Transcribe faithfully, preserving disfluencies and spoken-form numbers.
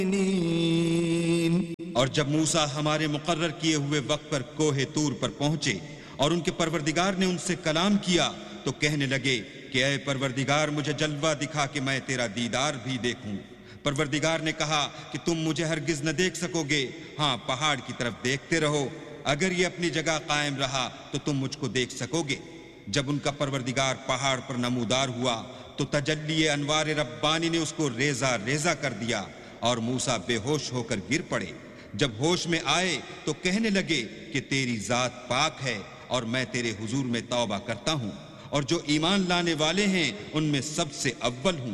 और जब मूसा हमारे मुकर्रर किए हुए वक्त पर कोहे तूर पर पहुंचे और उनके परवरदिगार ने उनसे कलाम किया तो कहने लगे कि ऐ परवरदिगार, मुझे जलवा दिखा कि मैं तेरा दीदार भी देखूं। परवरदिगार ने कहा कि तुम मुझे हरगिज न देख सकोगे, हाँ पहाड़ की तरफ देखते रहो, अगर ये अपनी जगह कायम रहा तो तुम मुझको देख सकोगे। जब उनका परवरदिगार पहाड़ पर नमूदार हुआ तो तजल्ली अनवार रब्बानी ने उसको रेजा रेजा कर दिया और मूसा बेहोश होकर गिर पड़े। जब होश में आए तो कहने लगे कि तेरी जात पाक है और मैं तेरे हुजूर में तौबा करता हूं और जो ईमान लाने वाले हैं उनमें सबसे अव्वल हूं।